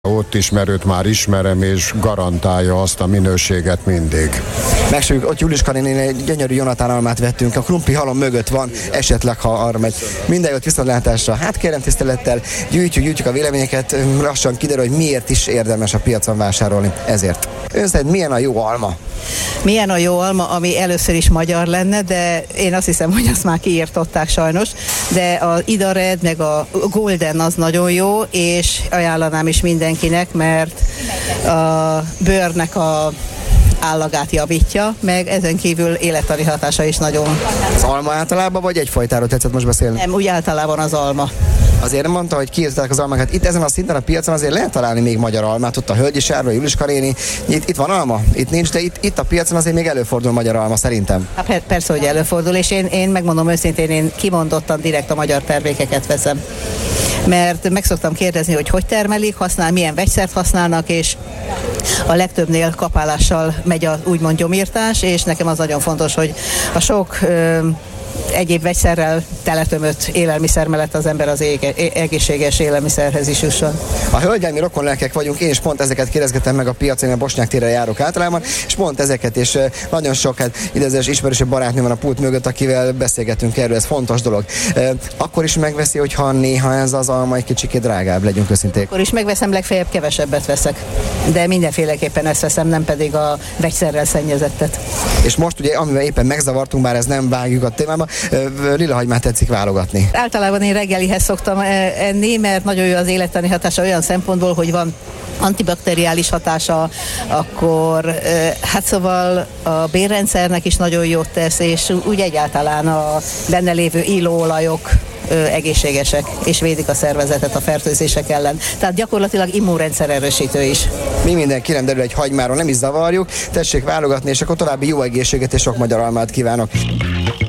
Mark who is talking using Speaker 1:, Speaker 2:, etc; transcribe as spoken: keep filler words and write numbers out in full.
Speaker 1: Ott ismerőt már ismerem, és garantálja azt a minőséget mindig.
Speaker 2: Megsőjük, ott Juliska Karénél egy gyönyörű Jonatán almát vettünk, a krumpli halom mögött van, esetleg ha arra megy. Minden jót, viszontlátásra. Hát kérem tisztelettel, gyűjtjük, gyűjtjük a véleményeket, lassan kiderül, hogy miért is érdemes a piacon vásárolni. Ezért. Ön szerint milyen a jó alma?
Speaker 3: Milyen a jó alma, ami először is magyar lenne, de én azt hiszem, hogy azt már kiírtották sajnos, de az Ida Red meg a Golden az nagyon jó, és ajánlanám is mindenkinek, mert a bőrnek a állagát javítja, meg ezen kívül élettani hatása is nagyon.
Speaker 2: Az alma általában, vagy egyfajtáról tetszett most beszélni?
Speaker 3: Nem, úgy általában az alma.
Speaker 2: Azért mondta, hogy kiírták az almákat. Itt ezen a szinten a piacon azért lehet találni még magyar almát, ott a Hölgyi Sárga, a Juliska Karéni. Itt, itt van alma? Itt nincs, de itt, itt a piacon azért még előfordul magyar alma, szerintem.
Speaker 3: Hát per, persze, hogy előfordul, és én, én megmondom őszintén, én kimondottan direkt a magyar termékeket veszem. Mert meg szoktam kérdezni, hogy hogy termelik, használ, milyen vegyszert használnak, és a legtöbbnél kapálással megy a úgymond gyomírtás, és nekem az nagyon fontos, hogy a sok ö, egyéb vegyszerrel teletömött élelmiszer mellett az ember az ége, egészséges élelmiszerhez is jusson.
Speaker 2: A hölgyelmi rokonlelkek vagyunk, én is pont ezeket kérdezgetem meg a piacon, én a Bosnyák térre járok általában, és pont ezeket, és nagyon sok hát, idézős ismerősebb barátnőm van a pult mögött, akivel beszélgetünk erről, ez fontos dolog. Akkor is megveszi, hogyha néha ez az alma egy kicsikét drágább, legyünk őszinték.
Speaker 3: Akkor is megveszem, legfeljebb kevesebbet veszek, de mindenféleképpen ezt veszem, nem pedig a vegyszerrel szennyezettet.
Speaker 2: És most ugye, amivel éppen megzavartunk, bár ez nem vágjuk a témába, lilahagymát tetszik válogatni.
Speaker 3: Általában én reggelihez szoktam enni, mert nagyon jó az élettani hatása olyan szempontból, hogy van antibakteriális hatása, akkor hát szóval a bélrendszernek is nagyon jót tesz, és úgy egyáltalán a benne lévő illóolajok egészségesek, és védik a szervezetet a fertőzések ellen. Tehát gyakorlatilag immunrendszer erősítő is.
Speaker 2: Mi mindenki nem derül egy hagymáról, nem is zavarjuk, tessék válogatni, és akkor további jó egészséget és sok magyar almát kívánok.